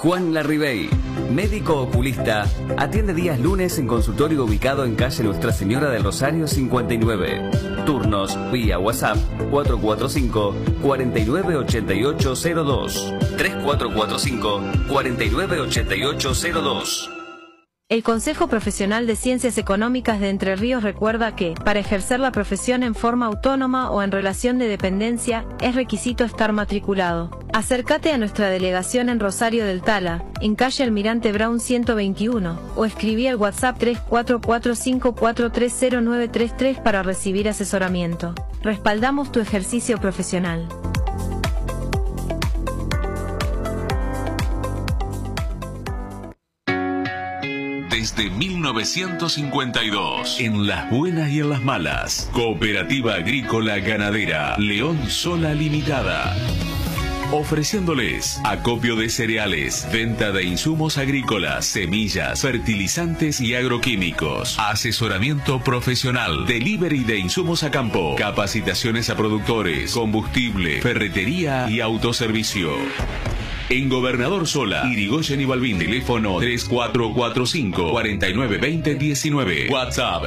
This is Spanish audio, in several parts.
Juan Larribey, médico oculista, atiende días lunes en consultorio ubicado en calle Nuestra Señora del Rosario 59. Turnos vía WhatsApp 445-498802. 3445-498802. El Consejo Profesional de Ciencias Económicas de Entre Ríos recuerda que, para ejercer la profesión en forma autónoma o en relación de dependencia, es requisito estar matriculado. Acércate a nuestra delegación en Rosario del Tala, en calle Almirante Brown 121, o escribí al WhatsApp 3445430933 para recibir asesoramiento. Respaldamos tu ejercicio profesional. Desde 1952, en las buenas y en las malas, Cooperativa Agrícola Ganadera León Sola Limitada. Ofreciéndoles acopio de cereales, venta de insumos agrícolas, semillas, fertilizantes y agroquímicos, asesoramiento profesional, delivery de insumos a campo, capacitaciones a productores, combustible, ferretería y autoservicio. En Gobernador Sola, Irigoyen y Balbín, teléfono 3445-492019, WhatsApp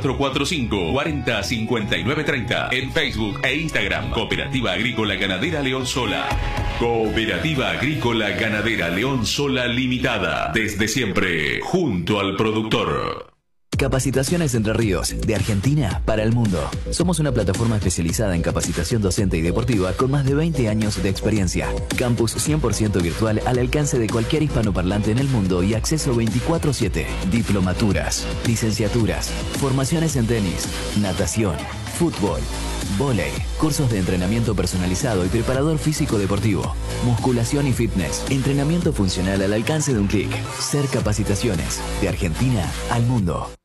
3445-405930, en Facebook e Instagram, Cooperativa Agrícola Ganadera León Sola. Cooperativa Agrícola Ganadera León Sola Limitada, desde siempre, junto al productor. Capacitaciones Entre Ríos, de Argentina para el mundo. Somos una plataforma especializada en capacitación docente y deportiva con más de 20 años de experiencia. Campus 100% virtual al alcance de cualquier hispanoparlante en el mundo y acceso 24/7. Diplomaturas, licenciaturas, formaciones en tenis, natación, fútbol, vóley, cursos de entrenamiento personalizado y preparador físico deportivo, musculación y fitness, entrenamiento funcional al alcance de un clic. Ser Capacitaciones, de Argentina al mundo.